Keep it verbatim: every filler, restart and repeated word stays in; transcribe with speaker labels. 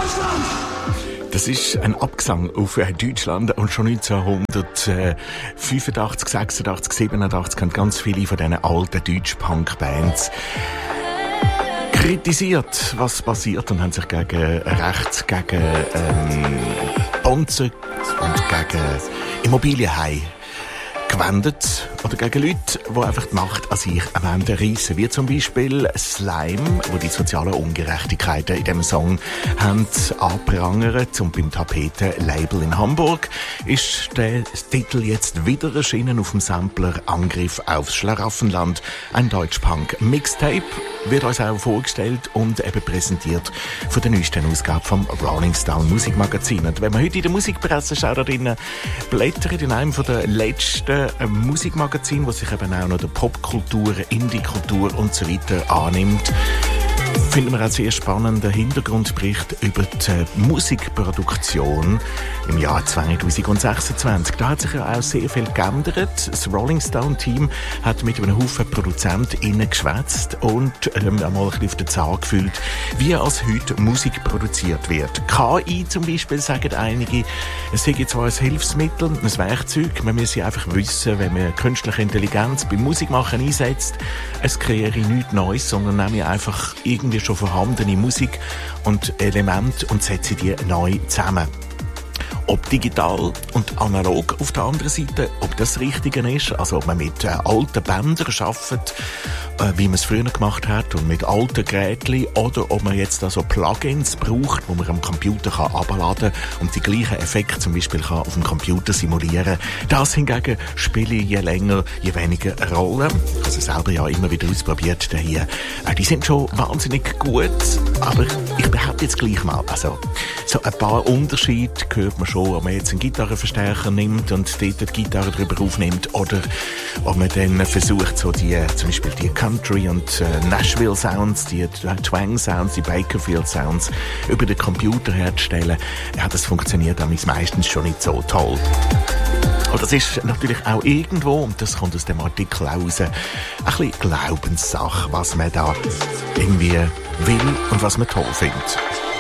Speaker 1: Das ist ein Abgesang auf Deutschland und schon neunzehnhundertfünfundachtzig, sechsundachtzig, siebenundachtzig haben ganz viele von diesen alten Deutsch-Punk-Bands kritisiert, was passiert, und haben sich gegen Rechts, gegen ähm, Bonzen und gegen Immobilienhai gewendet oder gegen Leute, die einfach die Macht an sich reissen. Wie zum Beispiel Slime, wo die sozialen Ungerechtigkeiten in diesem Song haben angeprangert. Und beim Tapeten-Label in Hamburg ist der Titel jetzt wieder erschienen auf dem Sampler Angriff aufs Schlaraffenland. Ein Deutsch-Punk-Mixtape wird uns auch vorgestellt und eben präsentiert von der neuesten Ausgabe vom Rolling Stone Musikmagazin. Und wenn man heute in der Musikpresse schaut, da drinnen blättert in einem von der letzten Musikmagazin, was sich eben auch noch der Popkultur, Indie-Kultur und so weiter annimmt, finden wir auch sehr spannenden Hintergrundbericht über die Musikproduktion im Jahr zwanzig sechsundzwanzig. Da hat sich ja auch sehr viel geändert. Das Rolling Stone Team hat mit einem Haufen ProduzentInnen geschwätzt und ähm, einmal ein bisschen auf den Zahn gefühlt, wie als heute Musik produziert wird. K I zum Beispiel, sagen einige, es sei zwar ein Hilfsmittel, ein Werkzeug, man muss einfach wissen, wenn man künstliche Intelligenz beim Musikmachen einsetzt, es kreiere nichts Neues, sondern nehme einfach irgendwie schon vorhandene Musik und Elemente und setze die neu zusammen. Ob digital und analog auf der anderen Seite, ob das das Richtige ist, also ob man mit äh, alten Bändern arbeitet, äh, wie man es früher gemacht hat, und mit alten Geräten, oder ob man jetzt also Plugins braucht, wo man am Computer kann abladen und die gleichen Effekte zum Beispiel kann auf dem Computer simulieren. Das hingegen spiele je länger, je weniger eine Rolle. Ich habe es selber ja immer wieder ausprobiert hier. Äh, die sind schon wahnsinnig gut, aber ich behaupte jetzt gleich mal, also so ein paar Unterschiede hört man schon, ob man jetzt einen Gitarrenverstärker nimmt und dort die Gitarre drüber aufnimmt, oder ob man dann versucht, so die, zum Beispiel die Country- und äh, Nashville-Sounds, die Twang-Sounds, die Bakerfield-Sounds über den Computer herzustellen. Ja, das funktioniert meistens schon nicht so toll. Und das ist natürlich auch irgendwo, und das kommt aus dem Artikel raus, ein bisschen Glaubenssache, was man da irgendwie will und was man toll findet.